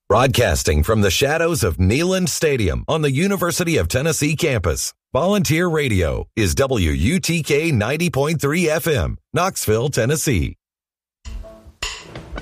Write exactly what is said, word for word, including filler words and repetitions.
Broadcasting from the shadows of Neyland Stadium on the University of Tennessee campus, Volunteer Radio is W U T K ninety point three F M, Knoxville, Tennessee.